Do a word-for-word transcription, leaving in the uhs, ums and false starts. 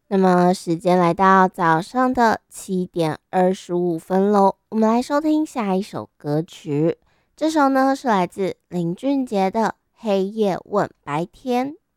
那么时间来到早上的七点二十五分喽，我们来收听下一首歌曲。这首呢是来自林俊杰的《黑夜问白天》。